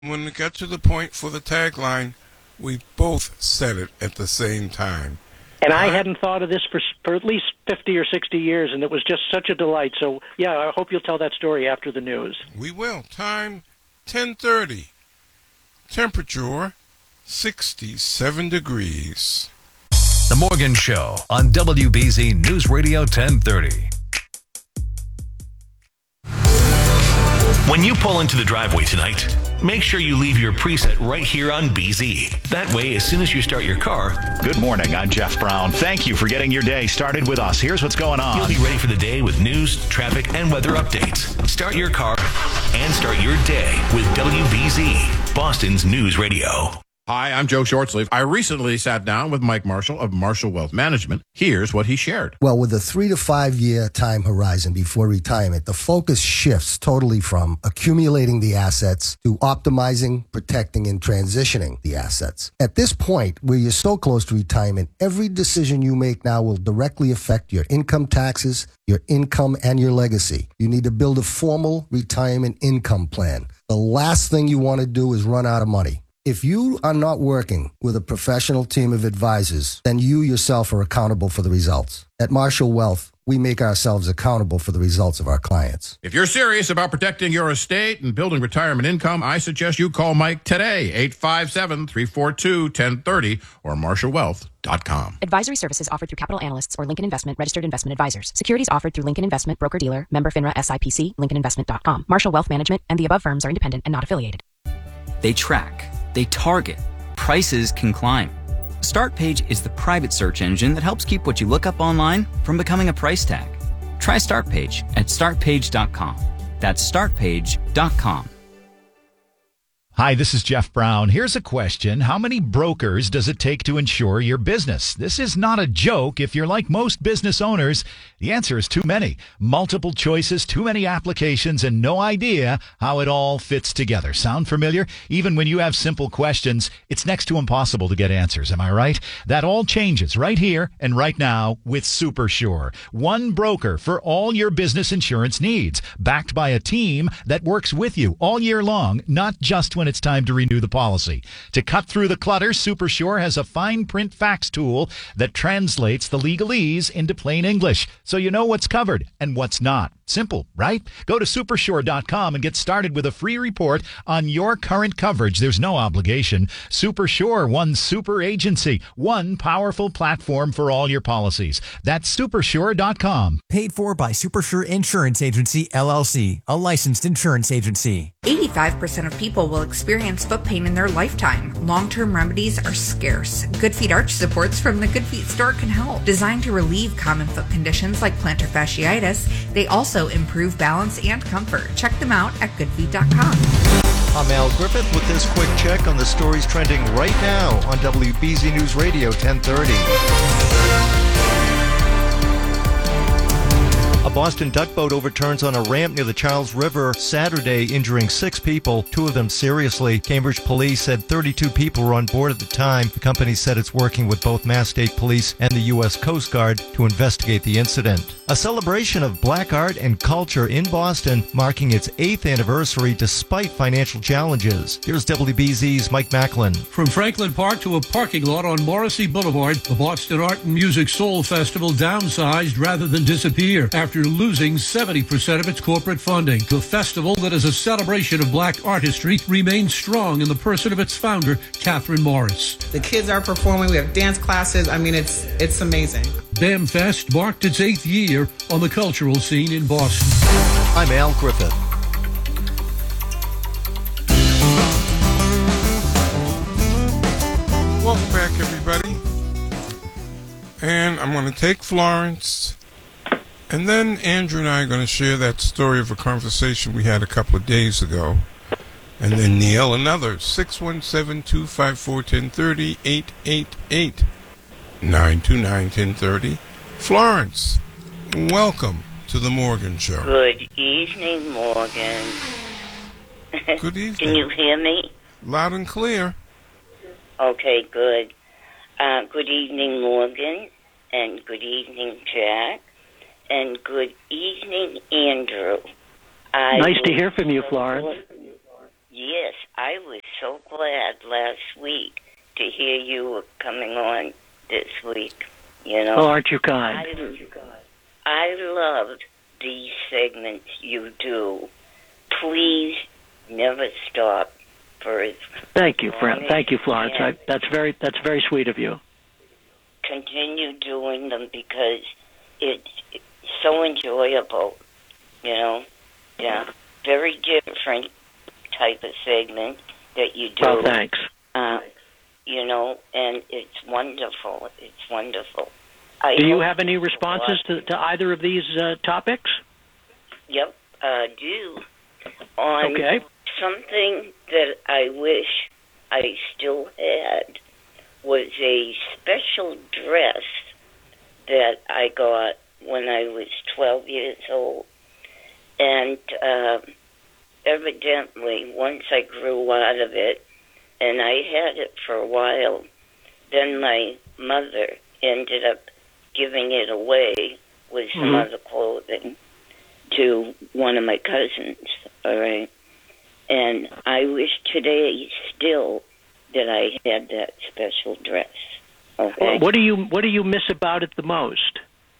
When it got to the point for the tagline, we both said it at the same time. And I hadn't thought of this for at least 50 or 60 years, and it was just such a delight. So, yeah, I hope you'll tell that story after the news. We will. Time, 10:30. Temperature, 67 degrees. The Morgan Show on WBZ News Radio 1030. When you pull into the driveway tonight, make sure you leave your preset right here on BZ. That way, as soon as you start your car... Good morning, I'm Jeff Brown. Thank you for getting your day started with us. Here's what's going on. You'll be ready for the day with news, traffic, and weather updates. Start your car and start your day with WBZ, Boston's News Radio. Hi, I'm Joe Shortsleeve. I recently sat down with Mike Marshall of Marshall Wealth Management. Here's what he shared. Well, with a 3 to 5 year time horizon before retirement, the focus shifts totally from accumulating the assets to optimizing, protecting, and transitioning the assets. At this point, where you're so close to retirement, every decision you make now will directly affect your income taxes, your income, and your legacy. You need to build a formal retirement income plan. The last thing you want to do is run out of money. If you are not working with a professional team of advisors, then you yourself are accountable for the results. At Marshall Wealth, we make ourselves accountable for the results of our clients. If you're serious about protecting your estate and building retirement income, I suggest you call Mike today, 857-342-1030 or marshallwealth.com. Advisory services offered through Capital Analysts or Lincoln Investment Registered Investment Advisors. Securities offered through Lincoln Investment Broker-Dealer, member FINRA SIPC, LincolnInvestment.com. Marshall Wealth Management and the above firms are independent and not affiliated. They track. They target. Prices can climb. StartPage is the private search engine that helps keep what you look up online from becoming a price tag. Try StartPage at startpage.com. That's startpage.com. Hi, this is Jeff Brown. Here's a question. How many brokers does it take to insure your business? This is not a joke. If you're like most business owners, the answer is too many. Multiple choices, too many applications, and no idea how it all fits together. Sound familiar? Even when you have simple questions, it's next to impossible to get answers. Am I right? That all changes right here and right now with SuperSure. One broker for all your business insurance needs, backed by a team that works with you all year long, not just when it's time to renew the policy. To cut through the clutter, SuperSure has a fine print fax tool that translates the legalese into plain English, so you know what's covered and what's not. Simple, right? Go to supersure.com and get started with a free report on your current coverage. There's no obligation. SuperSure, one super agency, one powerful platform for all your policies. That's supersure.com. Paid for by SuperSure Insurance Agency, LLC, a licensed insurance agency. 85% of people will experience foot pain in their lifetime. Long-term remedies are scarce. Good Feet arch supports from the Good Feet store can help. Designed to relieve common foot conditions like plantar fasciitis, they also improve balance and comfort. Check them out at goodfeet.com. I'm Al Griffith with this quick check on the stories trending right now on WBZ News Radio 1030. A Boston duck boat overturns on a ramp near the Charles River Saturday, injuring 6 people, 2 of them seriously. Cambridge police said 32 people were on board at the time. The company said it's working with both Mass State Police and the U.S. Coast Guard to investigate the incident. A celebration of black art and culture in Boston, marking its 8th anniversary despite financial challenges. Here's WBZ's Mike Macklin. From Franklin Park to a parking lot on Morrissey Boulevard, the Boston Art and Music Soul Festival downsized rather than disappear after losing 70% of its corporate funding. The festival, that is a celebration of black artistry, remains strong in the person of its founder, Catherine Morris. The kids are performing. We have dance classes. I mean, it's amazing. BAM Fest marked its 8th year on the cultural scene in Boston. I'm Al Griffith. Welcome back, everybody. And I'm going to take Florence, and then Andrew and I are going to share that story of a conversation we had a couple of days ago. And then Neil, another, 617-254-1030, 888-929-1030. Florence, welcome to the Morgan Show. Good evening, Morgan. Good evening. Can you hear me? Loud and clear. Okay, good. Good evening, Morgan, and good evening, Jack, and good evening, Andrew. Nice to hear from you, Florence. Yes, I was so glad last week to hear you were coming on this week. You know, Oh, aren't you kind? I love these segments you do. Please never stop for as Thank you, long Thank you, as Florence. can. That's very sweet of you. Continue doing them because it's so enjoyable. You know, yeah, very different type of segment that you do. Oh, thanks. You know, and it's wonderful. It's wonderful. Do you have any responses to either of these topics? Yep, do. On Okay. something that I wish I still had was a special dress that I got when I was 12 years old. And evidently, once I grew out of it, and I had it for a while, then my mother ended up giving it away with some other clothing to one of my cousins, all right? And I wish today still that I had that special dress, okay? What do you miss about it the most?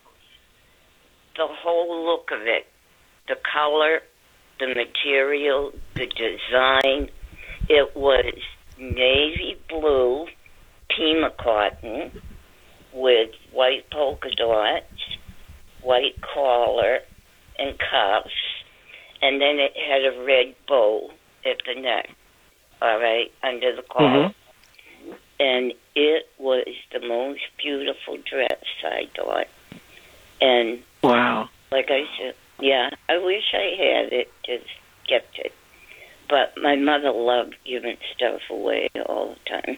The whole look of it, the color, the material, the design. It was navy blue Pima cotton with white polka dots, white collar and cuffs, and then it had a red bow at the neck, all right, under the collar. And it was the most beautiful dress, I thought. And wow, like I said, yeah, I wish I had it, just kept it. But my mother loved giving stuff away all the time.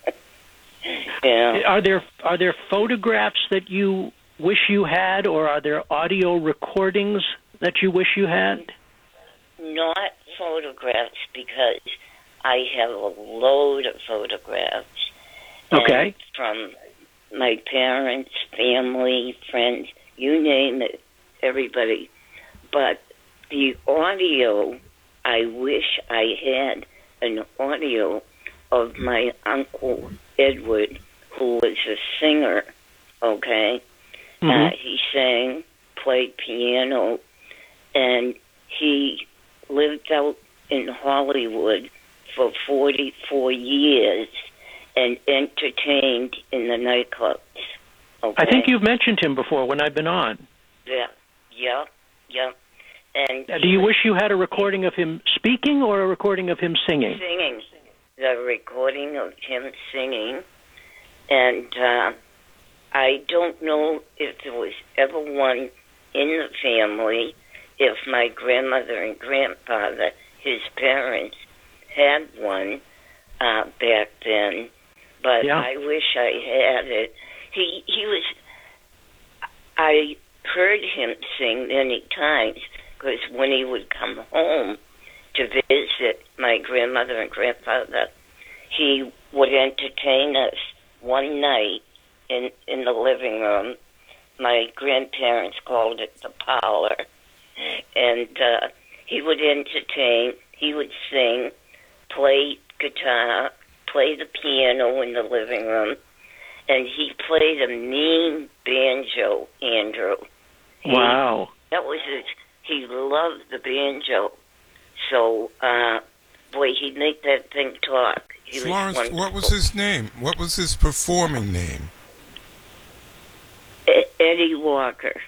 Yeah. Are there photographs that you wish you had, or are there audio recordings that you wish you had? Not photographs, because I have a load of photographs. Okay. And from my parents, family, friends, you name it, everybody. But the audio, I wish I had an audio of my Uncle Edward, who was a singer, okay? He sang, played piano, and he lived out in Hollywood for 44 years and entertained in the nightclubs. Okay? I think you've mentioned him before when I've been on. Yeah. And Do you wish you had a recording of him speaking or a recording of him singing? Singing. The recording of him singing. And I don't know if there was ever one in the family, if my grandmother and grandfather, his parents, had one back then. But I wish I had it. He was... I heard him sing many times, because when he would come home to visit my grandmother and grandfather, he would entertain us one night in the living room. My grandparents called it the parlor. And he would entertain, he would sing, play guitar, play the piano in the living room, and he played a mean banjo, Andrew. Wow. That was his... He loved the banjo. So, boy, he'd make that thing talk. Florence, what was his name? What was his performing name? Eddie Walker.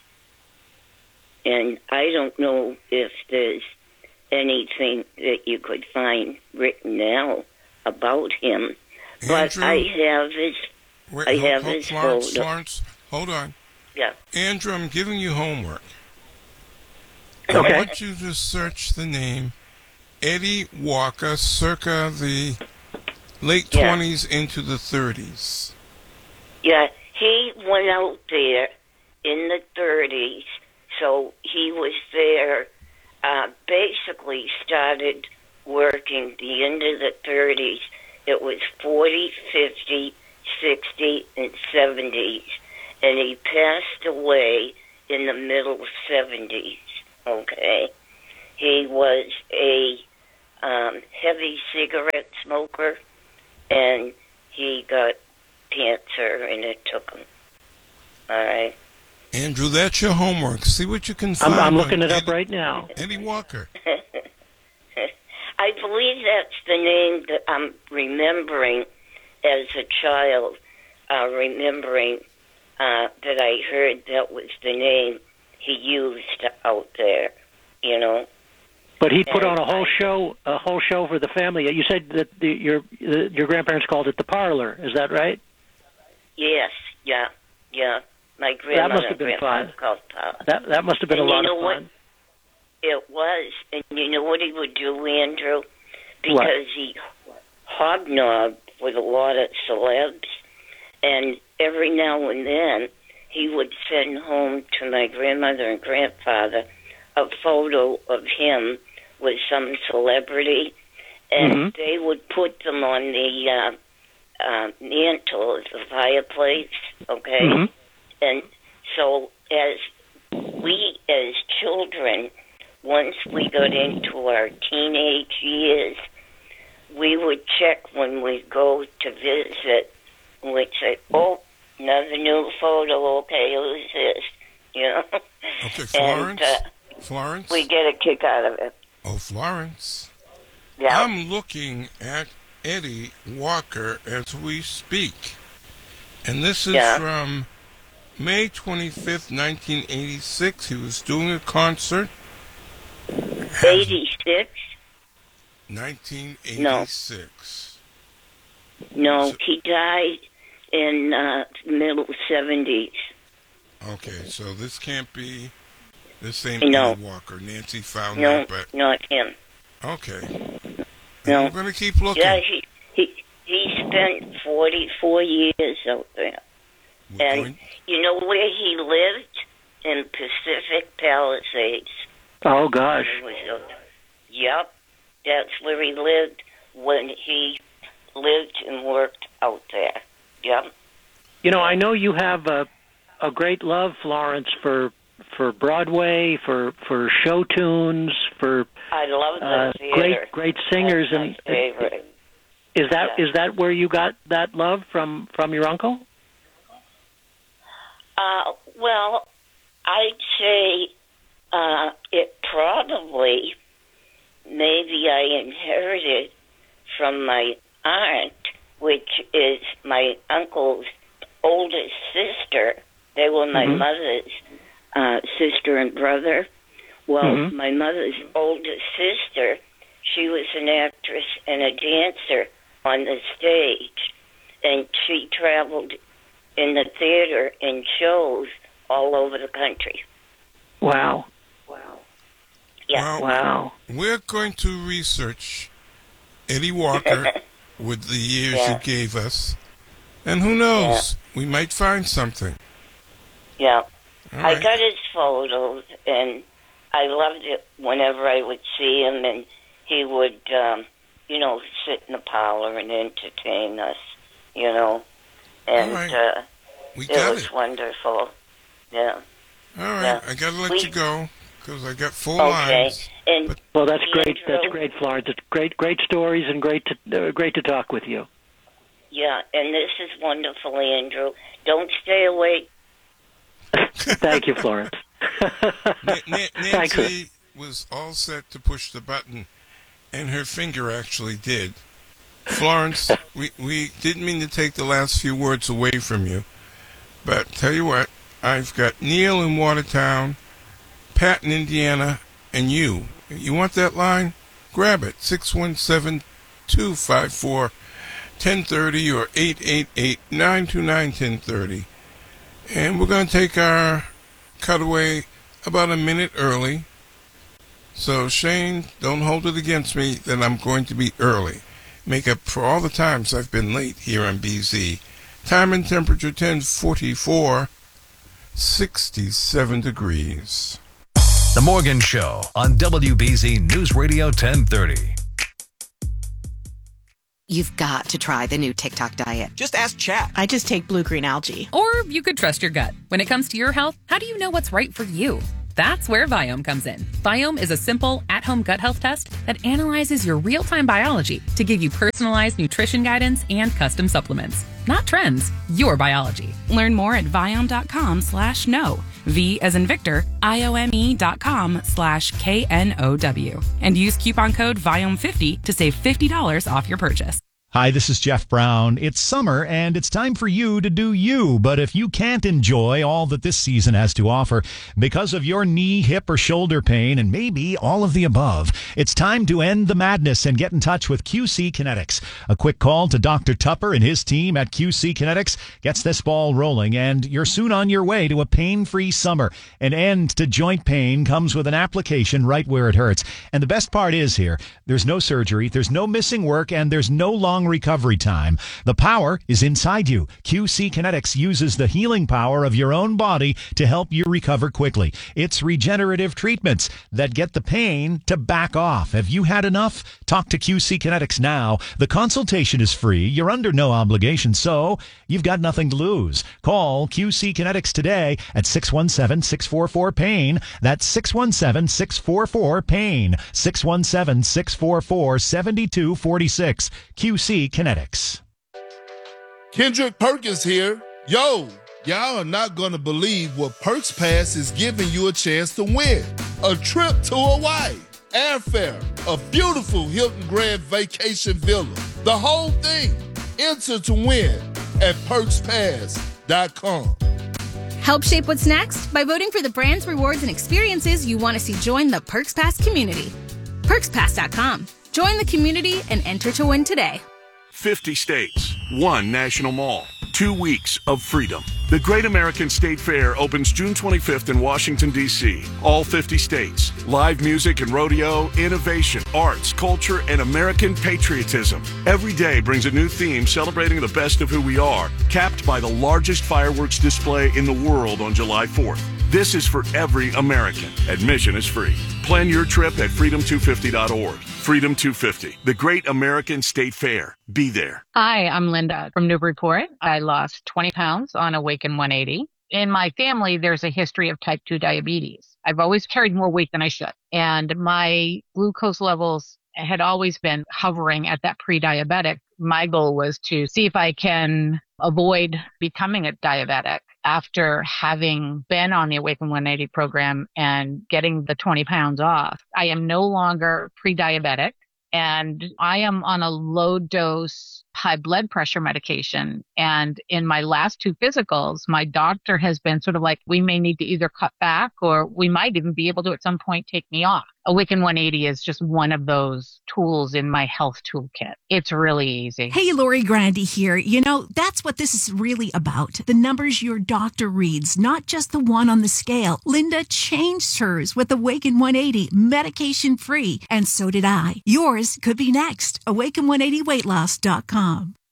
And I don't know if there's anything that you could find written now about him. But Andrew? I have his... his Florence, photo. Florence, hold on. Yeah. Andrew, I'm giving you homework. Okay. I want you to search the name Eddie Walker, circa the late 20s into the 30s. Yeah, he went out there in the 30s, so he was there, basically started working the end of the 30s. It was 40, 50, 60, and 70s, and he passed away in the middle 70s, okay? He was a heavy cigarette smoker, and he got cancer, and it took him. All right. Andrew, that's your homework. See what you can find. I'm looking it up right now. Eddie Walker. I believe that's the name that I'm remembering as a child, remembering that I heard that was the name he used out there, you know. But he put on a whole show for the family. You said that your grandparents called it the parlor. Is that right? Yes, yeah. My grandmother that must have been fun. Called that must have been a lot of fun. What? It was, and you know what he would do, Andrew? Because he hobnobbed with a lot of celebs, and every now and then he would send home to my grandmother and grandfather a photo of him with some celebrity, and they would put them on the mantle of the fireplace, okay? And so as children, once we got into our teenage years, we would check when we go to visit, and we'd say, oh, another new photo, okay, who's this? You know? Okay, Florence? And, Florence? We get a kick out of it. Oh, Florence. Yeah. I'm looking at Eddie Walker as we speak. And this is from May 25th, 1986. He was doing a concert. 86? 1986. No, he died in middle 70s. Okay, so this can't be the same Eddie Walker. Nancy found no, that, but... not him. Okay. No. We're going to keep looking. Yeah, he spent 44 years out there. And you know where he lived? In Pacific Palisades. Oh, gosh. Yep. That's where he lived when he lived and worked out there. Yep. You know, I know you have a great love, Florence, for Broadway, for show tunes, for I love the theater. great singers. That's my favorite. Is that where you got that love from your uncle? Well, I'd say it probably, maybe I inherited from my aunt, which is my uncle's oldest sister. They were my mother's sister and brother. Well, my mother's oldest sister, she was an actress and a dancer on the stage, and she traveled in the theater in shows all over the country. Wow. Yeah. Wow. We're going to research Eddie Walker with the years you gave us, and who knows, we might find something. Yeah. Right. I got his photos, and I loved it whenever I would see him, and he would, sit in the parlor and entertain us, and we it got was it. wonderful. Yeah. All right, Yeah. I got to let you go because I got full Okay. lines. And well, that's great. Andrew, That's great, Florence. It's great stories, and great to talk with you. Yeah, and this is wonderful, Andrew. Don't stay awake. Thank you, Florence. Nancy was all set to push the button, and her finger actually did. Florence, we didn't mean to take the last few words away from you, but tell you what, I've got Neil in Watertown, Pat in Indiana, and you. You want that line? Grab it, 617-254-1030 or 888-929-1030. And we're going to take our cutaway about a minute early. So, Shane, don't hold it against me that I'm going to be early. Make up for all the times I've been late here on BZ. Time and temperature 1044, 67 degrees. The Morgan Show on WBZ News Radio 1030. You've got to try the new TikTok diet. Just ask Chat. I just take blue-green algae. Or you could trust your gut. When it comes to your health, how do you know what's right for you? That's where Viome comes in. Viome is a simple, at-home gut health test that analyzes your real-time biology to give you personalized nutrition guidance and custom supplements. Not trends, your biology. Learn more at Viome.com/know. V as in Victor, IOME.com/KNOW. And use coupon code Viome50 to save $50 off your purchase. Hi, this is Jeff Brown. It's summer, and it's time for you to do you. But if you can't enjoy all that this season has to offer because of your knee, hip, or shoulder pain, and maybe all of the above, it's time to end the madness and get in touch with QC Kinetics. A quick call to Dr. Tupper and his team at QC Kinetics gets this ball rolling, and you're soon on your way to a pain-free summer. An end to joint pain comes with an application right where it hurts. And the best part is here, there's no surgery, there's no missing work, and there's no long recovery time. The power is inside you. QC Kinetics uses the healing power of your own body to help you recover quickly. It's regenerative treatments that get the pain to back off. Have you had enough? Talk to QC Kinetics now. The consultation is free. You're under no obligation, so you've got nothing to lose. Call QC Kinetics today at 617-644-PAIN. That's 617-644-PAIN. 617-644-7246. QC Kinetics. Kendrick Perkins here. Yo, y'all are not going to believe what Perks Pass is giving you a chance to win. A trip to Hawaii, airfare, a beautiful Hilton Grand Vacation Villa. The whole thing. Enter to win at PerksPass.com. Help shape what's next by voting for the brands, rewards, and experiences you want to see join the Perks Pass community. PerksPass.com. Join the community and enter to win today. 50 states, 1 national mall, 2 weeks of freedom. The Great American State Fair opens June 25th in Washington, D.C. All 50 states. Live music and rodeo, innovation, arts, culture, and American patriotism. Every day brings a new theme celebrating the best of who we are, capped by the largest fireworks display in the world on July 4th. This is for every American. Admission is free. Plan your trip at freedom250.org. Freedom 250, the Great American State Fair. Be there. Hi, I'm Linda from Newburyport. I lost 20 pounds on Awaken 180. In my family, there's a history of type 2 diabetes. I've always carried more weight than I should. And my glucose levels had always been hovering at that pre-diabetic. My goal was to see if I can avoid becoming a diabetic after having been on the Awaken 180 program and getting the 20 pounds off. I am no longer pre-diabetic, and I am on a low dose high blood pressure medication. And in my last 2 physicals, my doctor has been sort of like, we may need to either cut back or we might even be able to at some point take me off. Awaken 180 is just one of those tools in my health toolkit. It's really easy. Hey, Lori Grandi here. You know, that's what this is really about. The numbers your doctor reads, not just the one on the scale. Linda changed hers with Awaken 180, medication free. And so did I. Yours could be next. Awaken180weightloss.com.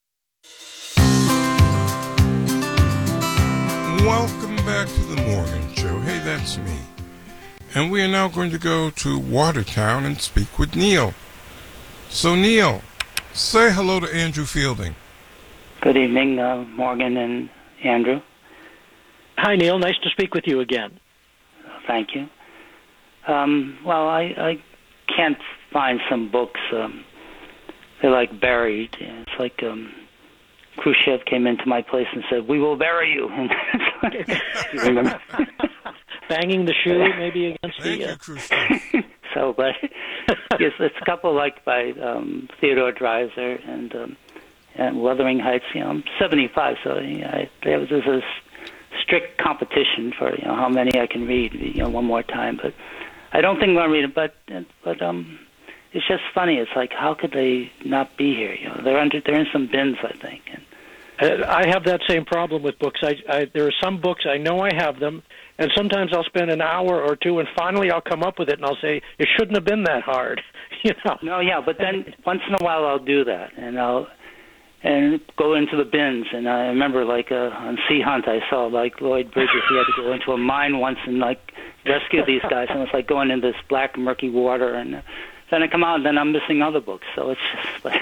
Welcome back to the Morgan Show. Hey, that's me. And we are now going to go to Watertown and speak with Neil. So, Neil, say hello to Andrew Fielding. Good evening, Morgan and Andrew. Hi, Neil. Nice to speak with you again. Thank you. Well, I can't find some books. They're like buried. It's like Khrushchev came into my place and said, "We will bury you." You remember? Banging the shoe maybe against the... So, but yes, it's a couple like by Theodore Dreiser and Wuthering Heights. You know, I'm 75, so there's a strict competition for how many I can read. One more time, but I don't think I'm going to read it. But it's just funny. It's like, how could they not be here? They're in some bins, I think. And I have that same problem with books. There are some books I know I have them. And sometimes I'll spend an hour or two, and finally I'll come up with it, and I'll say, it shouldn't have been that hard, No, yeah, but then once in a while I'll do that, and I'll go into the bins. And I remember, like, on Sea Hunt, I saw, like, Lloyd Bridges. He had to go into a mine once and, like, rescue these guys. And it's like going into this black, murky water. And then I come out, and then I'm missing other books. So it's just like...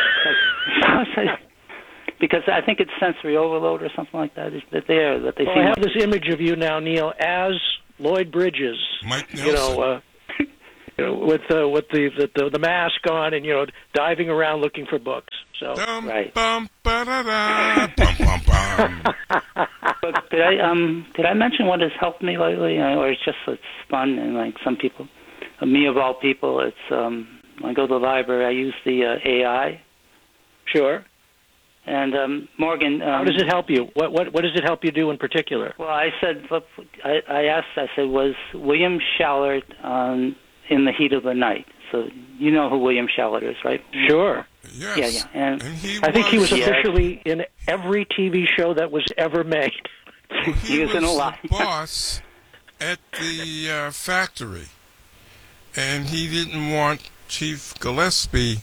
Because I think it's sensory overload or something like that. That they I have this image of you now, Neil, as Lloyd Bridges, Mike Nelson. With the mask on and diving around looking for books. So right. Bum, ba-da-da, bum, bum, bum. But did I mention what has helped me lately, or it's fun and like some people, me of all people, it's when I go to the library, I use the AI. Sure. And Morgan, how does it help you? What does it help you do in particular? Well, I said I said was William Shallard in The Heat of the Night. So you know who William Shallard is, right? Sure. Yes. Yeah. And I think he was officially in every TV show that was ever made. Well, he was in a lot. The boss at the factory, and he didn't want Chief Gillespie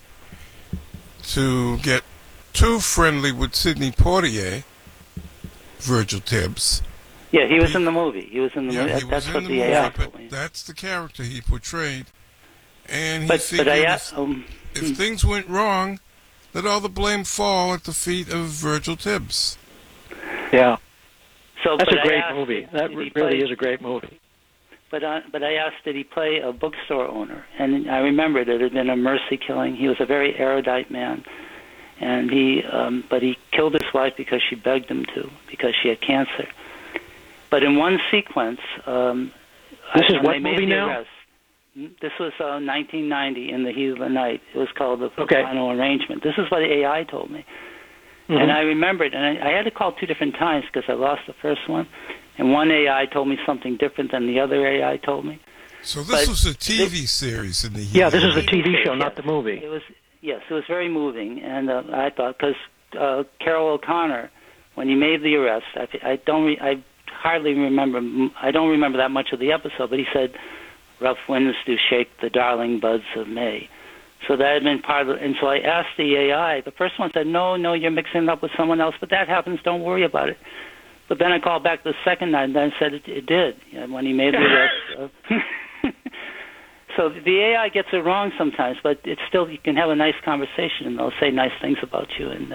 to get too friendly with Sidney Poitier, Virgil Tibbs. Yeah, he was in the movie. He was in the movie. That's what the AI told me. That's the character he portrayed. And he but figured if things went wrong, let all the blame fall at the feet of Virgil Tibbs. Yeah. So, that's a great movie. That really is a great movie. But I asked, did he play a bookstore owner? And I remembered it had been a mercy killing. He was a very erudite man. And but he killed his wife because she begged him to, because she had cancer. But in one sequence, this is what movie now? Arrest. This was 1990 in The Heat of the Night. It was called The Final Arrangement. This is what the AI told me. Mm-hmm. And I remembered, and I had to call 2 different times because I lost the first one. And one AI told me something different than the other AI told me. So this was a TV series in The Heat of the Night. Yeah, this is a TV show, not the movie. Yes, it was very moving. And I thought, because Carroll O'Connor, when he made the arrest, I don't remember that much of the episode, but he said, rough winds do shake the darling buds of May. So that had been part of it. And so I asked the AI. The first one said, no, you're mixing it up with someone else, but that happens, don't worry about it. But then I called back the second night, and then I said it did, when he made the arrest. So the AI gets it wrong sometimes, but it's still, you can have a nice conversation, and they'll say nice things about you. And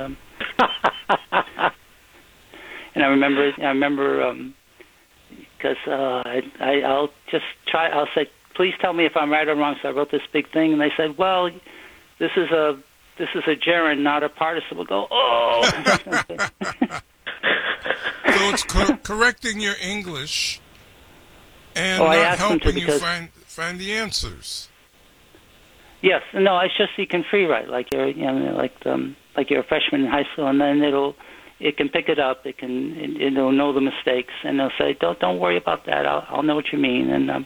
and I remember because I'll just try. I'll say, please tell me if I'm right or wrong. So I wrote this big thing, and they said, well, this is a gerund, not a participle. Go, oh. So it's correcting your English and not helping you find the answers. Yes, no, it's just you can free write like you're like you're a freshman in high school, and then it can pick it up. It'll know the mistakes, and they'll say, "Don't worry about that. I'll know what you mean." And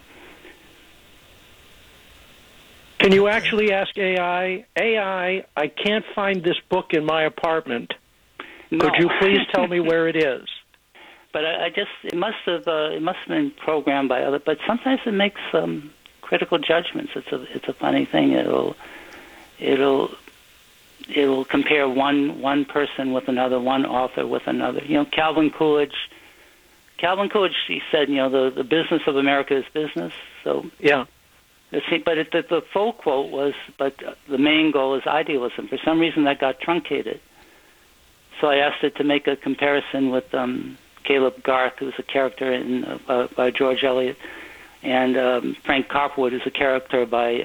can you actually ask AI? AI, I can't find this book in my apartment. No. Could you please tell me where it is? But it must have been programmed by other. But sometimes it makes critical judgments. It's a funny thing. It'll compare one person with another, one author with another. Calvin Coolidge. He said, the business of America is business. So yeah. But the full quote was, but the main goal is idealism. For some reason, that got truncated. So I asked it to make a comparison with Caleb Garth, who's a character by George Eliot, and Frank Copperwood is a character by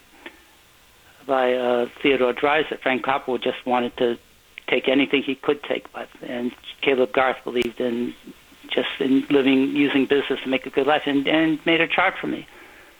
Theodore Dreiser. Frank Copperwood just wanted to take anything he could take, and Caleb Garth believed in using business to make a good life, and made a chart for me.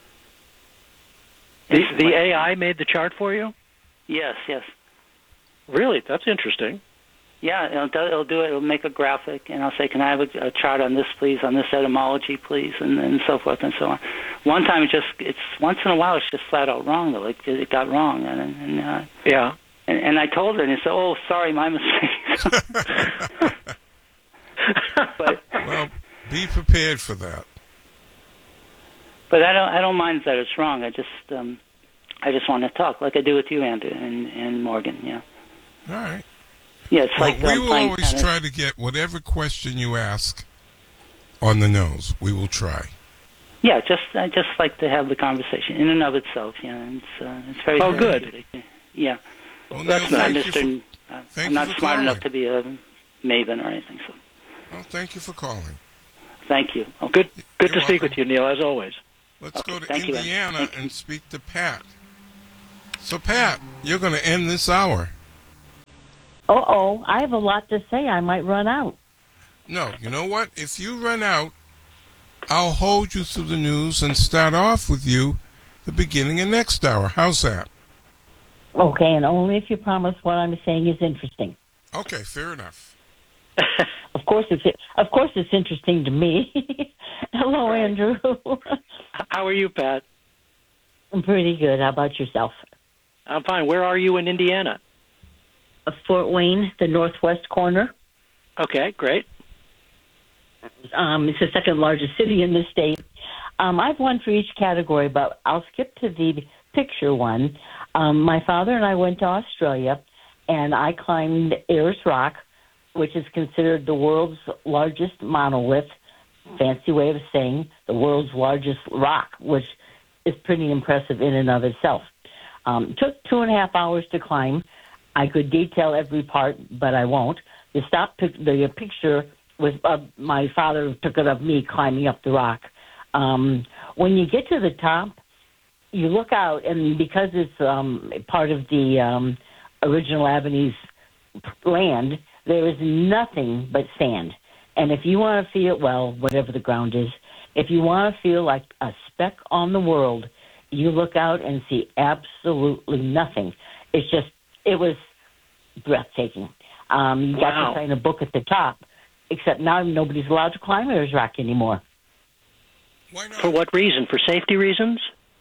The AI made the chart for you? Yes. Really? That's interesting. Yeah, it'll do it. It'll make a graphic, and I'll say, can I have a chart on this, please, on this etymology, please, and so forth and so on. One time, it's once in a while, it's just flat out wrong, though. Like, it got wrong. Yeah. And I told her, and she said, oh, sorry, my mistake. Well, be prepared for that. But I don't mind that it's wrong. I just want to talk, like I do with you, Andrew, and Morgan, yeah. All right. Yeah, it's like we will always try to get whatever question you ask on the nose. We will try. Yeah, I just like to have the conversation in and of itself. It's very. Oh, good. Yeah. Well, that's Neil, not I'm not smart enough to be a maven or anything. So. Well, thank you for calling. Thank you. Good to speak with you, Neil, as always. Let's go to Indiana and speak to Pat. So, Pat, you're going to end this hour. I have a lot to say. I might run out. No, you know what? If you run out, I'll hold you through the news and start off with you the beginning of next hour. How's that? Okay, and only if you promise what I'm saying is interesting. Okay, fair enough. Of course it's interesting to me. Hello, Andrew. How are you, Pat? I'm pretty good. How about yourself? I'm fine. Where are you in Indiana? Fort Wayne, the northwest corner. Okay, great. It's the second largest city in the state. I've one for each category, but I'll skip to the picture one. My father and I went to Australia, and I climbed Ayers Rock, which is considered the world's largest monolith. Fancy way of saying the world's largest rock, which is pretty impressive in and of itself. Took 2.5 hours to climb. I could detail every part, but I won't. The picture was my father took it of me climbing up the rock. When you get to the top, you look out, and because it's part of the original Abenese land, there is nothing but sand. And if you want to feel, whatever the ground is, if you want to feel like a speck on the world, you look out and see absolutely nothing. It was breathtaking. You got to sign a book at the top, except now nobody's allowed to climb Ayers Rock anymore. Why not? For what reason? For safety reasons?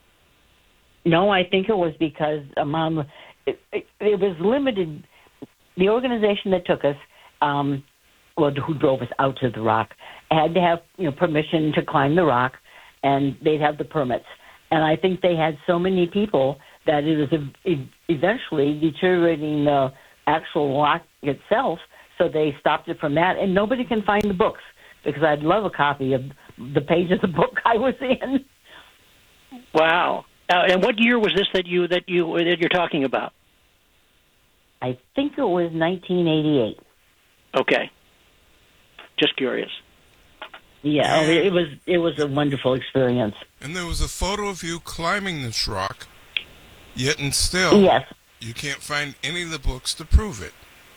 No, I think it was because it was limited. The organization that took us, who drove us out to the rock, had to have permission to climb the rock, and they'd have the permits. And I think they had so many people that it was eventually deteriorating the actual rock itself, so they stopped it from that. And nobody can find the books, because I'd love a copy of the page of the book I was in. Wow. And what year was this that you're talking about? I think it was 1988. Okay. Just curious. Yeah, it was a wonderful experience. And there was a photo of you climbing this rock, yet and still, yes, you can't find any of the books to prove it.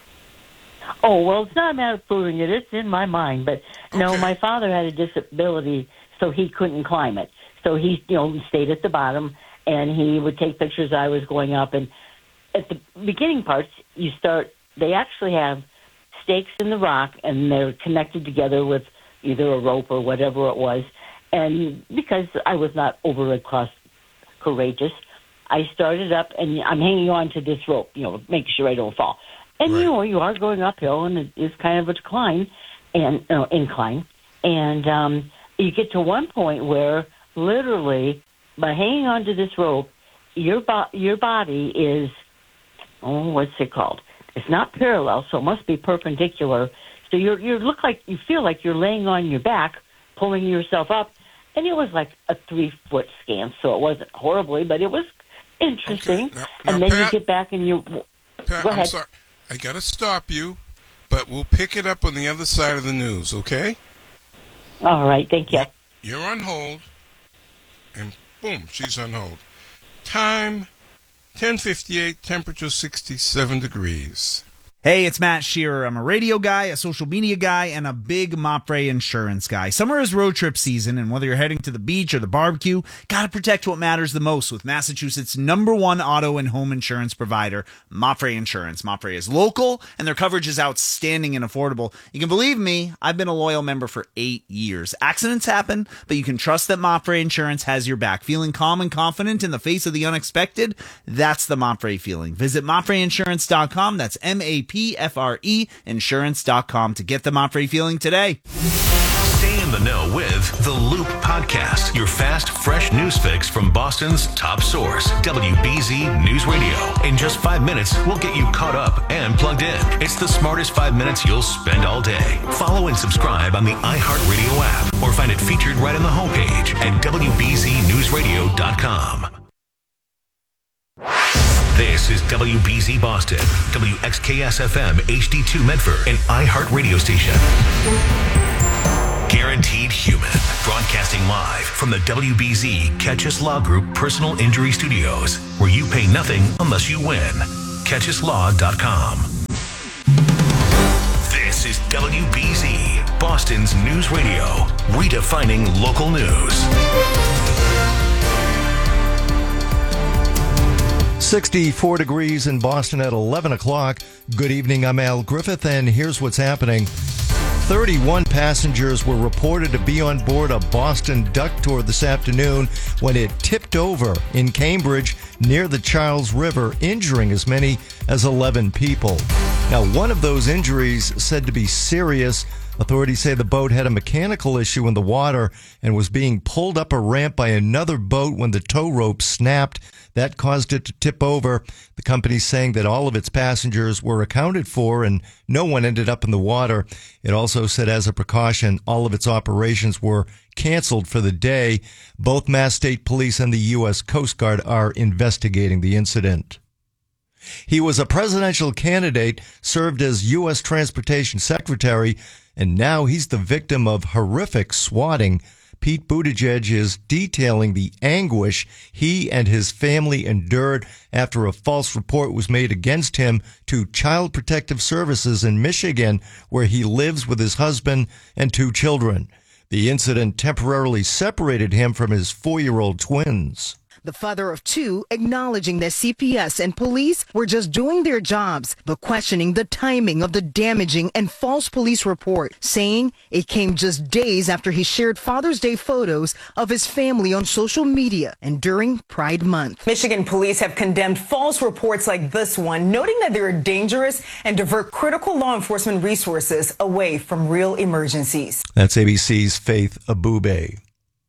Oh, well, it's not a matter of proving it. It's in my mind. But, no, my father had a disability, so he couldn't climb it. So he, stayed at the bottom, and he would take pictures. I was going up. And at the beginning parts, they actually have stakes in the rock, and they're connected together with either a rope or whatever it was. And because I was not overly courageous, I started up, and I'm hanging on to this rope, making sure I don't fall. And, you are going uphill, and it is kind of a incline. And you get to one point where, literally, by hanging on to this rope, your body is, what's it called? It's not parallel, so it must be perpendicular. So you feel like you're laying on your back, pulling yourself up, and it was like a 3-foot scan, so it wasn't horribly, but it was interesting. Okay. Now, and then Pat, you get back and you... Pat, Go ahead. I'm sorry. I got to stop you, but we'll pick it up on the other side of the news, okay? All right, thank you. You're on hold, and boom, she's on hold. Time, 10:58, temperature 67 degrees. Hey, it's Matt Shearer. I'm a radio guy, a social media guy, and a big Mopre insurance guy. Summer is road trip season, and whether you're heading to the beach or the barbecue, gotta protect what matters the most with Massachusetts' #1 auto and home insurance provider, Mopre Insurance. Mopre is local, and their coverage is outstanding and affordable. You can believe me, I've been a loyal member for 8 years. Accidents happen, but you can trust that Mopre Insurance has your back. Feeling calm and confident in the face of the unexpected? That's the Mopre feeling. Visit MopreInsurance.com. That's MAPFRE insurance.com to get the Mopre feeling today. Stay in the know with The Loop Podcast, your fast, fresh news fix from Boston's top source, WBZ News Radio. In just 5 minutes, we'll get you caught up and plugged in. It's the smartest 5 minutes you'll spend all day. Follow and subscribe on the iHeartRadio app or find it featured right on the homepage at WBZNewsRadio.com. This is WBZ Boston, WXKS-FM HD2 Medford, an iHeart radio station. Guaranteed Human. Broadcasting live from the WBZ Catchus Law Group Personal Injury Studios, where you pay nothing unless you win. CatchusLaw.com. This is WBZ, Boston's news radio, redefining local news. 64 degrees in Boston at 11 o'clock. Good evening, I'm Al Griffith, and here's what's happening. 31 passengers were reported to be on board a Boston duck tour this afternoon when it tipped over in Cambridge near the Charles River, injuring as many as 11 people. Now, one of those injuries said to be serious. Authorities say the boat had a mechanical issue in the water and was being pulled up a ramp by another boat when the tow rope snapped. That caused it to tip over. The company's saying that all of its passengers were accounted for and no one ended up in the water. It also said as a precaution, all of its operations were canceled for the day. Both Mass State Police and the U.S. Coast Guard are investigating the incident. He was a presidential candidate, served as U.S. Transportation Secretary, and now he's the victim of horrific swatting. Pete Buttigieg is detailing the anguish he and his family endured after a false report was made against him to Child Protective Services in Michigan, where he lives with his husband and 2 children. The incident temporarily separated him from his 4-year-old twins. The father of 2 acknowledging that CPS and police were just doing their jobs, but questioning the timing of the damaging and false police report, saying it came just days after he shared Father's Day photos of his family on social media and during Pride Month. Michigan police have condemned false reports like this one, noting that they are dangerous and divert critical law enforcement resources away from real emergencies. That's ABC's Faith Abube.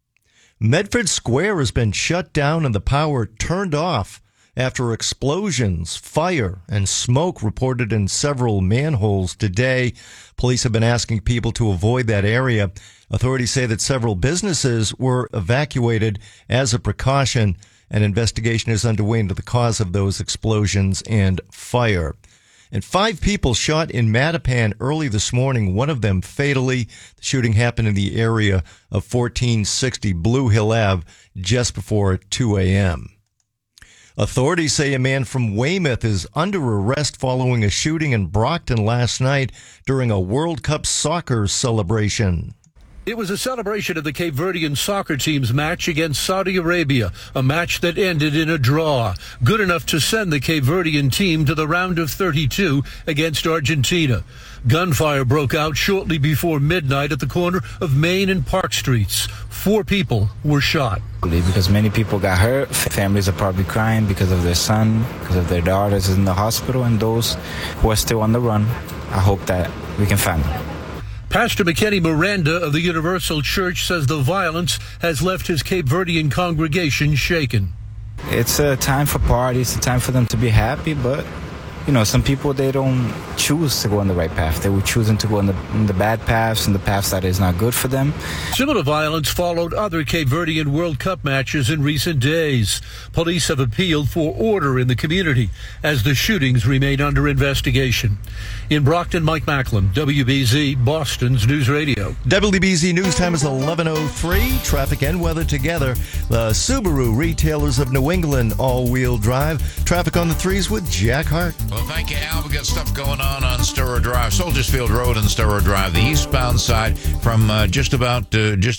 Medford Square has been shut down and the power turned off after explosions, fire, and smoke reported in several manholes today. Police have been asking people to avoid that area. Authorities say that several businesses were evacuated as a precaution. An investigation is underway into the cause of those explosions and fire. And 5 people shot in Mattapan early this morning, one of them fatally. The shooting happened in the area of 1460 Blue Hill Ave just before 2 a.m. Authorities say a man from Weymouth is under arrest following a shooting in Brockton last night during a World Cup soccer celebration. It was a celebration of the Cape Verdean soccer team's match against Saudi Arabia, a match that ended in a draw, good enough to send the Cape Verdean team to the round of 32 against Argentina. Gunfire broke out shortly before midnight at the corner of Main and Park Streets. 4 people were shot. Because many people got hurt. Families are probably crying because of their son, because of their daughters in the hospital, and those who are still on the run. I hope that we can find them. Pastor McKenny Miranda of the Universal Church says the violence has left his Cape Verdean congregation shaken. It's a time for parties, a time for them to be happy, but, you know, some people, they don't choose to go on the right path. They were choosing to go on the bad paths and the paths that is not good for them. Similar violence followed other Cape Verdean World Cup matches in recent days. Police have appealed for order in the community as the shootings remain under investigation. In Brockton, Mike Macklin, WBZ, Boston's News Radio. WBZ News Time is 11:03. Traffic and weather together. The Subaru Retailers of New England all-wheel drive. Traffic on the 3s with Jack Hart. Well, thank you, Al. We got stuff going on Sturrow Drive, Soldiers Field Road and Sturrow Drive, the eastbound side from just about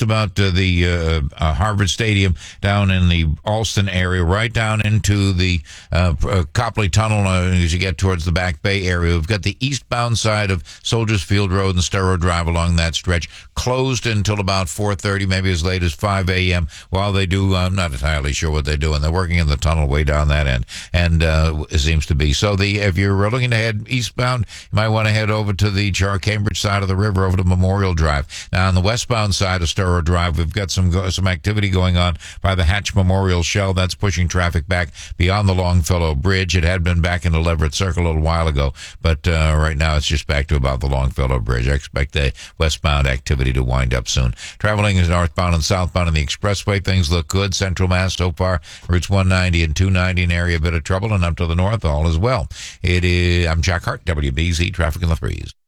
the Harvard Stadium down in the Alston area, right down into the Copley Tunnel as you get towards the Back Bay area. We've got the eastbound side of Soldiers Field Road and Sturrow Drive along that stretch closed until about 4:30, maybe as late as 5 a.m. while they do, I'm not entirely sure what they're doing. They're working in the tunnel way down that end, and it seems to be. So if you're looking to head eastbound, you might want to head over to the Cambridge side of the river, over to Memorial Drive. Now, on the westbound side of Sturrow Drive, we've got some activity going on by the Hatch Memorial Shell. That's pushing traffic back beyond the Longfellow Bridge. It had been back into Leverett Circle a little while ago, but right now it's just back to about the Longfellow Bridge. I expect the westbound activity to wind up soon. Traveling is northbound and southbound on the expressway. Things look good. Central Mass so far, routes 190 and 290 in area, a bit of trouble, and up to the north all as well. I'm Jack Hart, WBZ Traffic in the 3s.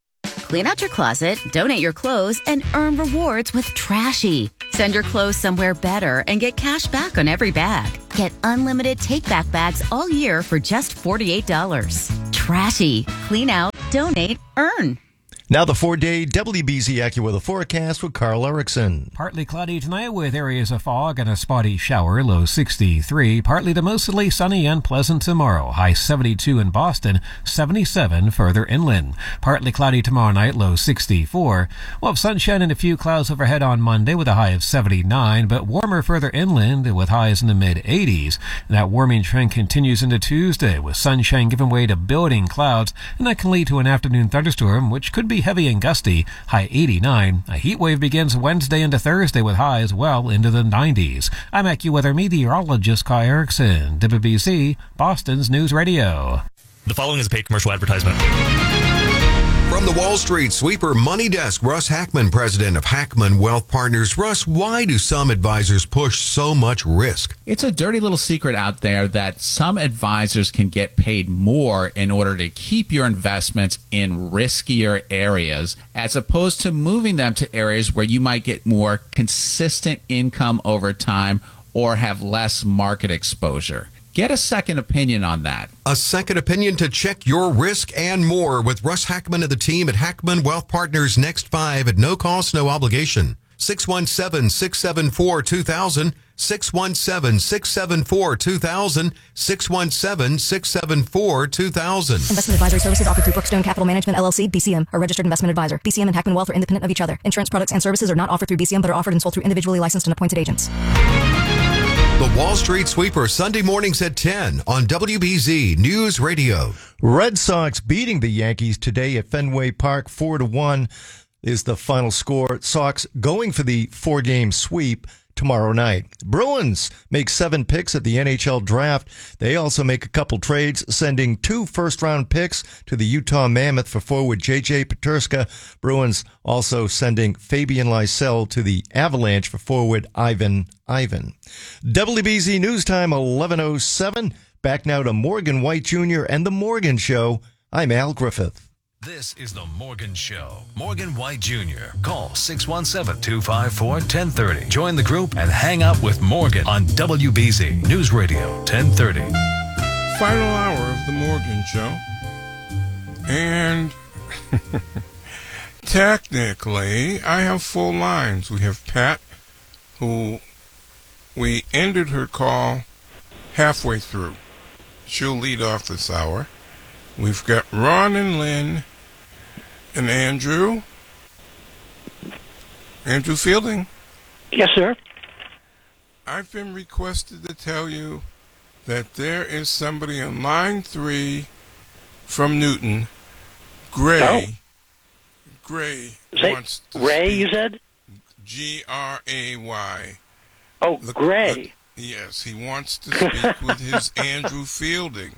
Clean out your closet, donate your clothes, and earn rewards with Trashy. Send your clothes somewhere better and get cash back on every bag. Get unlimited take-back bags all year for just $48. Trashy. Clean out, donate, earn. Now the 4-day WBZ AccuWeather forecast with Carl Erickson. Partly cloudy tonight with areas of fog and a spotty shower, low 63. Partly to mostly sunny and pleasant tomorrow, high 72 in Boston, 77 further inland. Partly cloudy tomorrow night, low 64. We'll have sunshine and a few clouds overhead on Monday with a high of 79, but warmer further inland with highs in the mid-80s. And that warming trend continues into Tuesday with sunshine giving way to building clouds, and that can lead to an afternoon thunderstorm, which could be heavy and gusty, high 89. A heat wave begins Wednesday into Thursday with highs well into the 90s. I'm AccuWeather meteorologist Kai Erickson, WBZ, Boston's News Radio. The following is a paid commercial advertisement. From the Wall Street Sweeper Money Desk, Russ Hackman, president of Hackman Wealth Partners. Russ, why do some advisors push so much risk? It's a dirty little secret out there that some advisors can get paid more in order to keep your investments in riskier areas, as opposed to moving them to areas where you might get more consistent income over time or have less market exposure. Get a second opinion on that. A second opinion to check your risk and more with Russ Hackman and the team at Hackman Wealth Partners. Next 5 at no cost, no obligation. 617-674-2000. 617-674-2000. 617-674-2000. Investment advisory services offered through Brookstone Capital Management, LLC, BCM, a registered investment advisor. BCM and Hackman Wealth are independent of each other. Insurance products and services are not offered through BCM, but are offered and sold through individually licensed and appointed agents. The Wall Street Sweeper, Sunday mornings at 10 on WBZ News Radio. Red Sox beating the Yankees today at Fenway Park 4-1 is the final score. Sox going for the 4-game sweep tomorrow night. Bruins make 7 picks at the NHL draft. They also make a couple trades, sending 2 first-round picks to the Utah Mammoth for forward J.J. Peterska. Bruins also sending Fabian Lysell to the Avalanche for forward Ivan. WBZ News Time 11:07. Back now to Morgan White Jr. and The Morgan Show. I'm Al Griffith. This is The Morgan Show. Morgan White Jr. Call 617-254-1030. Join the group and hang out with Morgan on WBZ News Radio 1030. Final hour of The Morgan Show. And technically, I have full lines. We have Pat, who we ended her call halfway through. She'll lead off this hour. We've got Ron and Lynn and Andrew. Andrew Fielding. Yes, sir. I've been requested to tell you that there is somebody on line 3 from Newton, Gray. Oh. Gray wants to Ray, speak. You said? Gray. Oh, Gray. Yes, he wants to speak with his Andrew Fielding.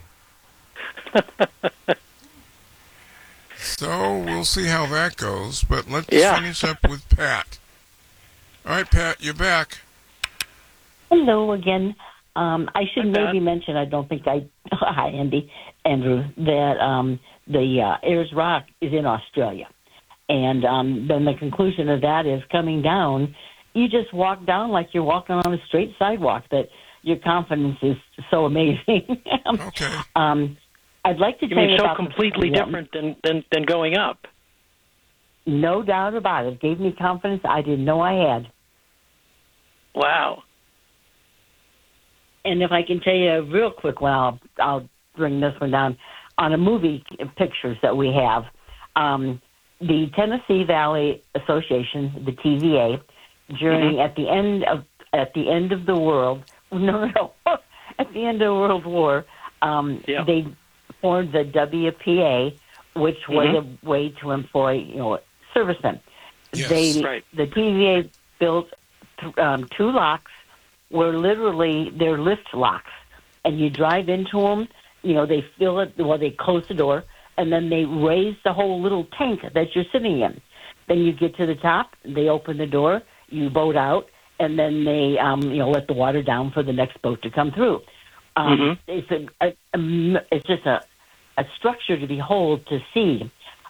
So we'll see how that goes, but let's finish up with Pat. All right, Pat, you're back. Hello again. I should maybe mention, I don't think hi, Andrew, that the Ayers Rock is in Australia. And then the conclusion of that is coming down, you just walk down like you're walking on a straight sidewalk, that your confidence is so amazing. Okay. I'd like to tell you so about completely different than going up. No doubt about it. It gave me confidence I didn't know I had. Wow. And if I can tell you a real quick one, I'll bring this one down. On a movie pictures that we have, the Tennessee Valley Association, the TVA, during at the end of the world, at the end of World War, they formed the WPA, which was a way to employ, servicemen. Yes, The TVA built 2 locks where literally they're lift locks, and you drive into them. They fill it. Well, they close the door, and then they raise the whole little tank that you're sitting in. Then you get to the top. They open the door. You boat out, and then they let the water down for the next boat to come through. It's just a structure to behold, to see.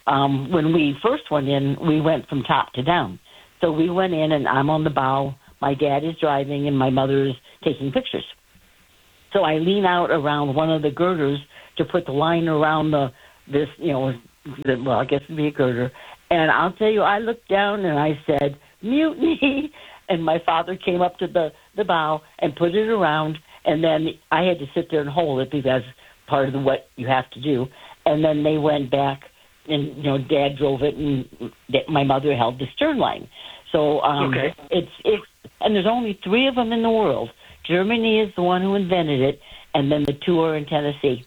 when we first went in, we went from top to down. So we went in, and I'm on the bow. My dad is driving, and my mother is taking pictures. So I lean out around one of the girders to put the line around I guess it'd be a girder. And I'll tell you, I looked down and I said, "Mutiny!" And my father came up to the bow and put it around, and then I had to sit there and hold it because part of what you have to do. And then they went back, and Dad drove it, and my mother held the stern line. So it's and there's only 3 of them in the world. Germany is the one who invented it, and then the 2 are in Tennessee.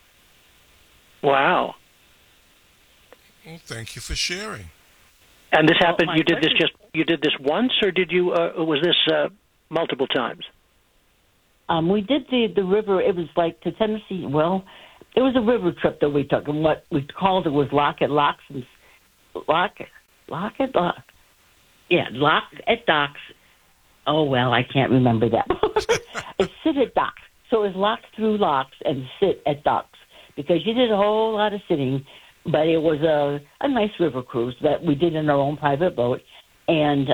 Wow. Well, thank you for sharing. And this happened. You did this once, or did you? Was this multiple times? We did the river. It was like to Tennessee. Well, it was a river trip that we took, and what we called it was Lock at Docks. Oh, well, I can't remember that. It's sit at docks. So it was lock through locks and sit at docks, because you did a whole lot of sitting, but it was a nice river cruise that we did in our own private boat. And,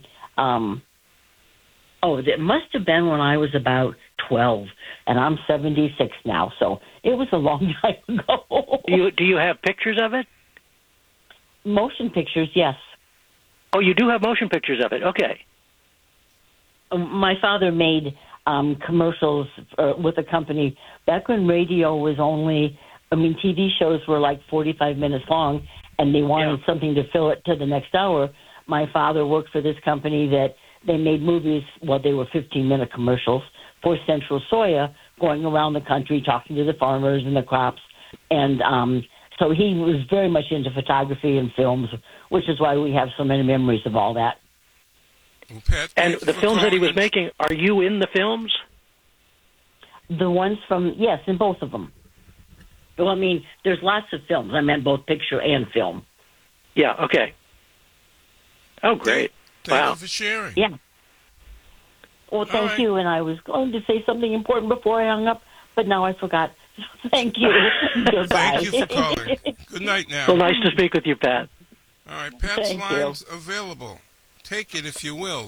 it must have been when I was about 12, and I'm 76 now, so it was a long time ago. Do you have pictures of it? Motion pictures, yes. Oh, you do have motion pictures of it. Okay. My father made commercials with a company back when radio was TV shows were like 45 minutes long, and they wanted something to fill it to the next hour. My father worked for this company that they made movies. Well, they were 15-minute commercials for Central Soya, going around the country talking to the farmers and the crops. And so he was very much into photography and films, which is why we have so many memories of all that. Well, Pat, and the films that he was making, are you in the films? The ones yes, in both of them. Well, I mean, there's lots of films. I meant both picture and film. Yeah, okay. Oh, great. Thank you for sharing. Yeah. Well, thank you, and I was going to say something important before I hung up, but now I forgot. Thank you. Goodbye. Thank you for calling. Good night now. Well, nice to speak with you, Pat. All right, Pat's line's available. Take it if you will.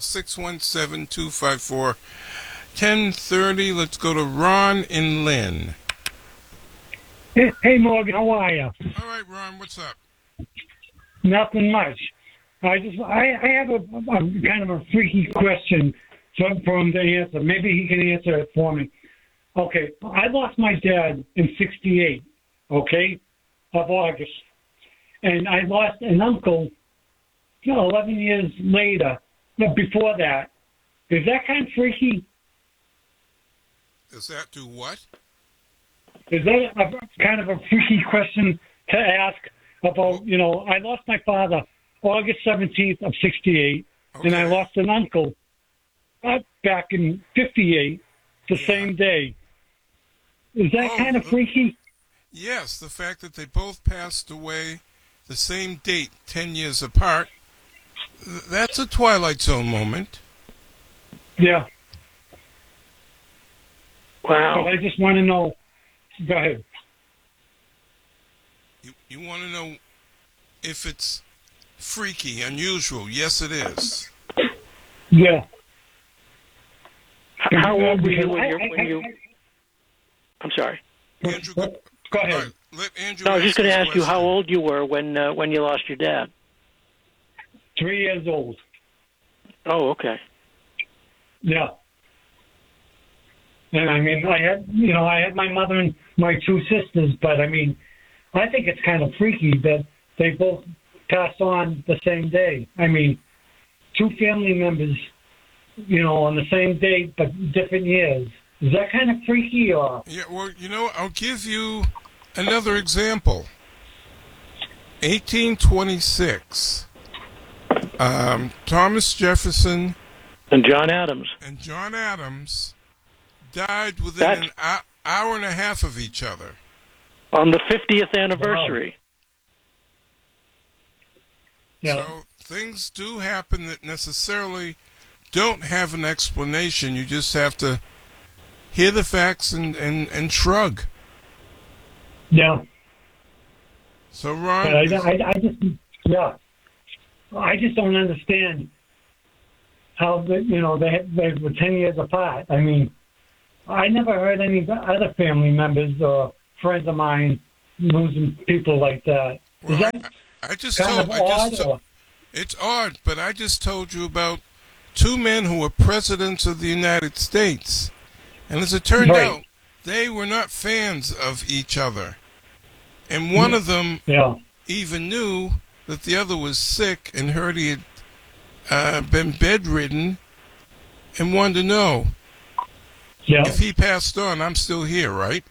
617-254-1030. Let's go to Ron in Lynn. Hey, Morgan, how are you? All right, Ron, what's up? Nothing much. I have a kind of a freaky question for him to answer. Maybe he can answer it for me. Okay, I lost my dad in 68, of August. And I lost an uncle 11 years later, but before that. Is that kind of freaky? Does that do what? Is that a kind of a freaky question to ask about, I lost my father August 17th of 68, and I lost an uncle back in 58, the same day. Is that kind of freaky? Yes, the fact that they both passed away the same date, 10 years apart, that's a Twilight Zone moment. Yeah. Wow. So I just want to know. Go ahead. You want to know if it's freaky, unusual? Yes, it is. Yeah. How old were you when you... I'm sorry. Andrew, go ahead. Right, let Andrew no, I was just going to ask you question. how old you were when you lost your dad. 3 years old. Oh, okay. Yeah. And I mean, I had my mother and my 2 sisters, but I mean, I think it's kind of freaky that they both passed on the same day. I mean, 2 family members, on the same date but different years. Is that kind of freaky or? Yeah, well, I'll give you another example. 1826. Thomas Jefferson and John Adams died within an hour and a half of each other. On the 50th anniversary. Wow. So things do happen that necessarily don't have an explanation. You just have to hear the facts and shrug. Yeah. So, Ron, but I just don't understand how they were 10 years apart. I mean, I never heard any other family members or friends of mine losing people like that. Is that I just kind told, of odd? Or? It's odd, but I just told you about two men who were presidents of the United States. And as it turned out, they were not fans of each other. And one of them even knew that the other was sick and heard he had been bedridden and wanted to know if he passed on, I'm still here, right?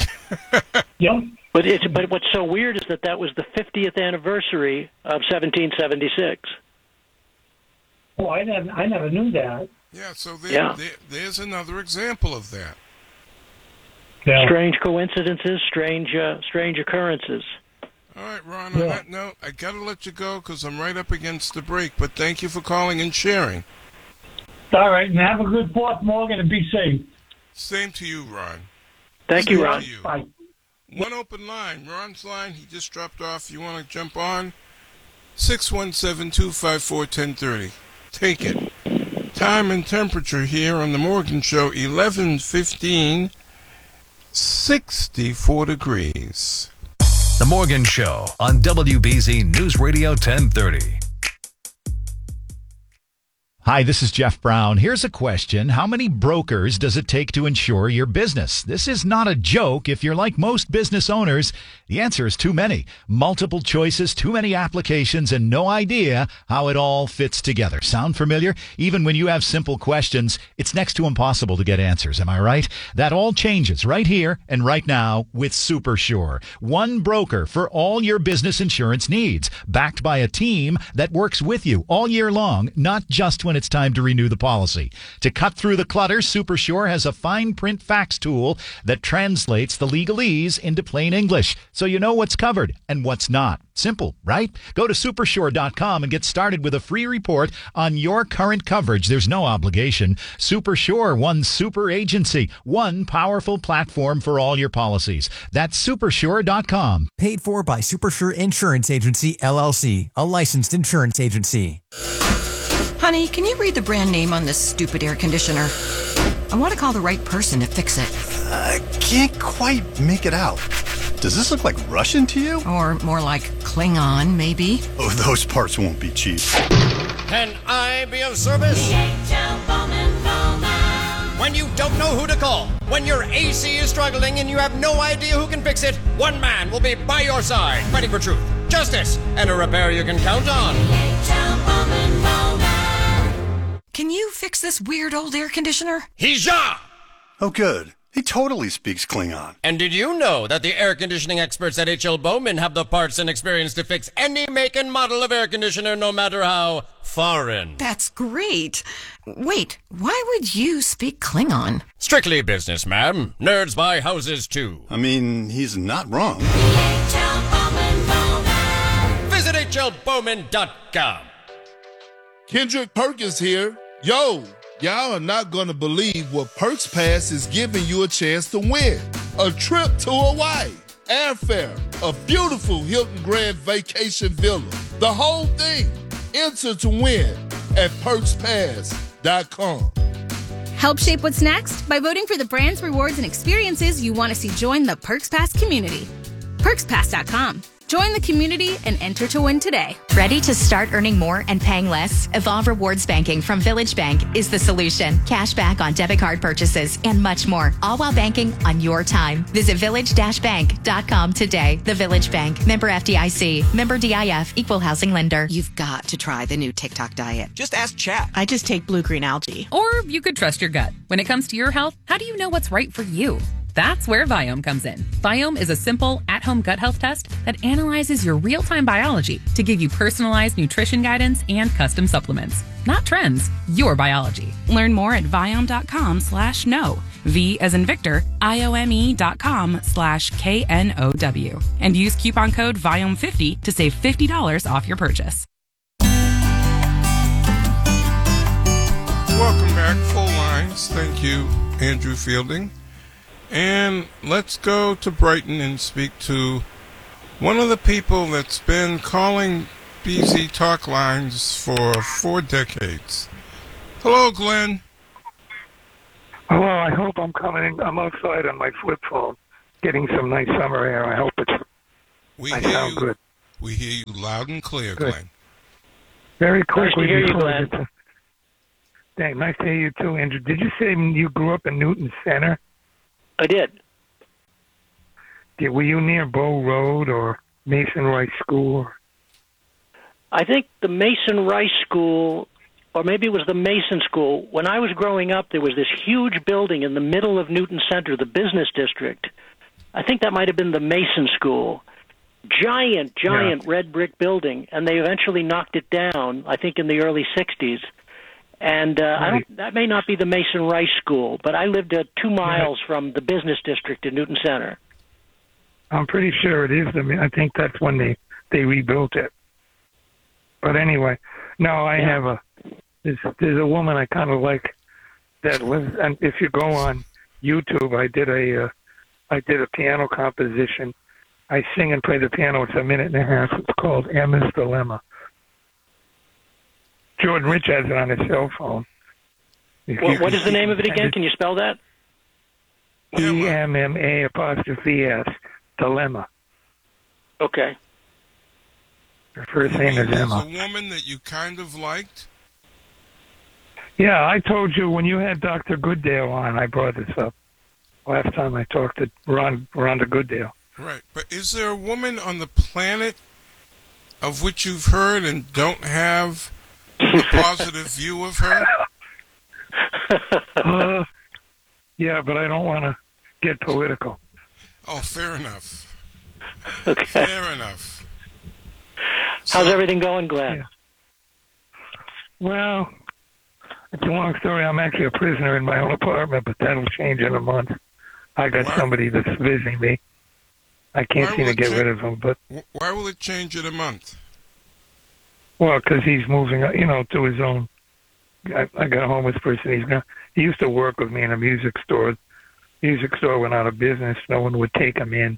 But what's so weird is that was the 50th anniversary of 1776. Oh, I never knew that. Yeah, so there's another example of that. Yeah. Strange coincidences, strange occurrences. All right, Ron, on that note, I got to let you go because I'm right up against the break, but thank you for calling and sharing. All right, and have a good 4th, Morgan, and be safe. Same to you, Ron. Thank you, Ron. Bye. One open line. Ron's line, he just dropped off. You want to jump on? 617-254-1030. Take it. Time and temperature here on the Morgan Show, 11:15, 64 degrees. The Morgan Show on WBZ News Radio 1030. Hi, this is Jeff Brown. Here's a question. How many brokers does it take to insure your business? This is not a joke. If you're like most business owners, the answer is too many. Multiple choices, too many applications, and no idea how it all fits together. Sound familiar? Even when you have simple questions, it's next to impossible to get answers. Am I right? That all changes right here and right now with SuperSure. One broker for all your business insurance needs, backed by a team that works with you all year long, not just when it's time to renew the policy. To cut through the clutter, SuperSure has a fine print fax tool that translates the legalese into plain English, so you know what's covered and what's not. Simple, right? Go to supersure.com and get started with a free report on your current coverage. There's no obligation. SuperSure, one super agency, one powerful platform for all your policies. That's supersure.com. Paid for by SuperSure Insurance Agency, LLC, a licensed insurance agency. Honey, can you read the brand name on this stupid air conditioner? I want to call the right person to fix it. I can't quite make it out. Does this look like Russian to you? Or more like Klingon, maybe? Oh, those parts won't be cheap. Can I be of service? When you don't know who to call, when your AC is struggling and you have no idea who can fix it, one man will be by your side, fighting for truth, justice, and a repair you can count on. Can you fix this weird old air conditioner? Hija! Oh, good. He totally speaks Klingon. And did you know that the air conditioning experts at H.L. Bowman have the parts and experience to fix any make and model of air conditioner, no matter how foreign? That's great. Wait, why would you speak Klingon? Strictly business, ma'am. Nerds buy houses, too. I mean, he's not wrong. Visit hlbowman.com. Kendrick Perkins here. Yo, y'all are not going to believe what Perks Pass is giving you a chance to win. A trip to Hawaii, airfare, a beautiful Hilton Grand Vacation Villa. The whole thing. Enter to win at PerksPass.com. Help shape what's next by voting for the brands, rewards, and experiences you want to see join the Perks Pass community. PerksPass.com. Join the community and enter to win today. Ready to start earning more and paying less? Evolve Rewards Banking from Village Bank is the solution. Cash back on debit card purchases and much more, all while banking on your time. Visit village-bank.com today. The Village Bank. Member FDIC. Member DIF. Equal housing lender. You've got to try the new TikTok diet. Just ask chat. I just take blue-green algae. Or you could trust your gut. When it comes to your health, how do you know what's right for you? That's where Viome comes in. Viome is a simple, at-home gut health test that analyzes your real-time biology to give you personalized nutrition guidance and custom supplements. Not trends, your biology. Learn more at Viome.com/know. V as in Victor, IOME.com/KNOW. And use coupon code Viome50 to save $50 off your purchase. Welcome back, Full Lines. Thank you, Andrew Fielding. And let's go to Brighton and speak to one of the people that's been calling BZ Talk Lines for 4 decades. Hello, Glenn. Hello, I hope I'm outside on my flip phone, getting some nice summer air. I hope I sound good. We hear you loud and clear, Good. Glenn. Very quickly Nice to hear you, before I Glenn. get to... Thanks. Nice to hear you too, Andrew. Did you say you grew up in Newton Center? I did. Were you near Bow Road or Mason Rice School? I think the Mason Rice School, or maybe it was the Mason School. When I was growing up, there was this huge building in the middle of Newton Center, the business district. I think that might have been the Mason School. Giant red brick building, and they eventually knocked it down, I think in the early 60s. And that may not be the Mason Rice School, but I lived 2 miles from the business district in Newton Center. I'm pretty sure it is. I think that's when they rebuilt it. But anyway, no, I have there's a woman I kind of like that lives, and if you go on YouTube, I did a piano composition. I sing and play the piano. It's 1.5 minutes. It's called Emma's Dilemma. Jordan Rich has it on his cell phone. What is the name of it again? Can you spell that? EMMA''S, Dilemma. Okay. Her first name is Emma. There's a woman that you kind of liked? Yeah, I told you when you had Dr. Goodale on, I brought this up. Last time I talked to Rhonda Goodale. Right, but is there a woman on the planet of which you've heard and don't have a positive view of her? Yeah, but I don't want to get political. Oh, fair enough. Okay. Fair enough. How's everything going, Glenn? Yeah. Well, it's a long story. I'm actually a prisoner in my own apartment, but that'll change in a month. I got somebody that's visiting me. I can't seem to get rid of him, but... Why will it change in a month? Well, because he's moving, to his own... I got a homeless person. He used to work with me in a music store. The music store went out of business. No one would take him in.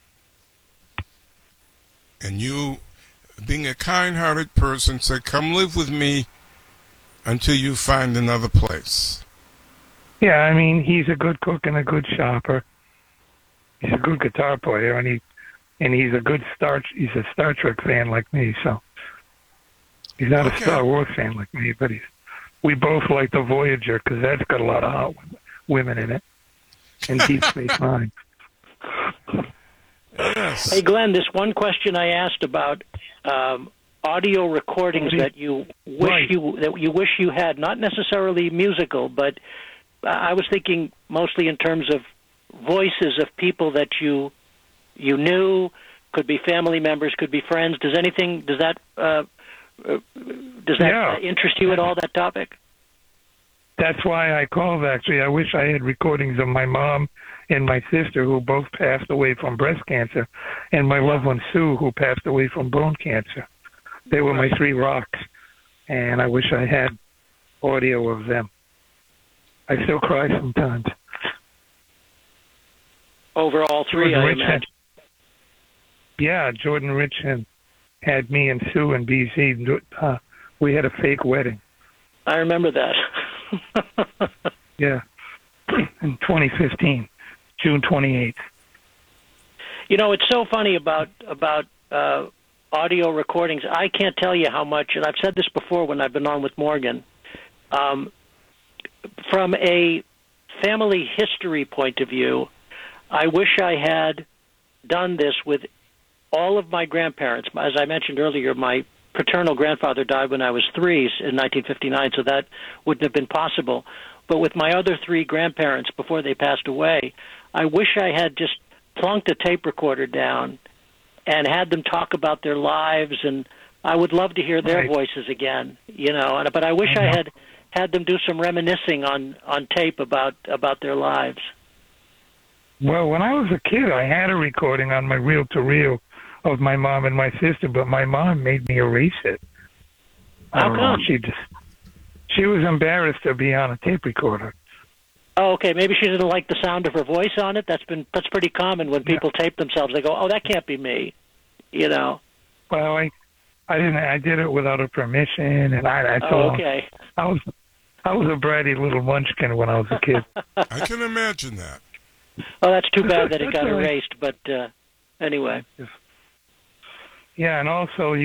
And you, being a kind-hearted person, said, come live with me until you find another place. Yeah, I mean, he's a good cook and a good shopper. He's a good guitar player, and he's a good he's a Star Trek fan like me, so he's not a Star Wars fan like me, but we both like the Voyager because that's got a lot of hot women in it, and Deep Space Nine. Yes. Hey, Glenn, this one question I asked about audio recordings that you wish you had, not necessarily musical, but I was thinking mostly in terms of voices of people that you knew, could be family members, could be friends. Does that interest you at all, that topic? That's why I called, actually. I wish I had recordings of my mom and my sister, who both passed away from breast cancer, and my loved one, Sue, who passed away from bone cancer. They were my 3 rocks, and I wish I had audio of them. I still cry sometimes. Over all 3, I imagine. Jordan Rich had me and Sue and BZ. We had a fake wedding. I remember that. Yeah, in 2015, June 28th. You know, it's so funny about audio recordings. I can't tell you how much, and I've said this before when I've been on with Morgan. From a family history point of view, I wish I had done this with all of my grandparents. As I mentioned earlier, my paternal grandfather died when I was 3 in 1959, so that wouldn't have been possible. But with my other 3 grandparents before they passed away, I wish I had just plunked a tape recorder down and had them talk about their lives, and I would love to hear their voices again, But I wish I had them do some reminiscing on tape about their lives. Well, when I was a kid, I had a recording on my reel-to-reel of my mom and my sister, but my mom made me erase it. How come? She was embarrassed to be on a tape recorder. Oh, okay. Maybe she didn't like the sound of her voice on it. That's pretty common when people tape themselves. They go, "Oh, that can't be me." you know. Well, I didn't. I did it without a permission, and I told okay. him I was a bratty little munchkin when I was a kid. I can imagine that. Oh, that's too bad that it got That's all right. erased. But anyway. Yeah, and also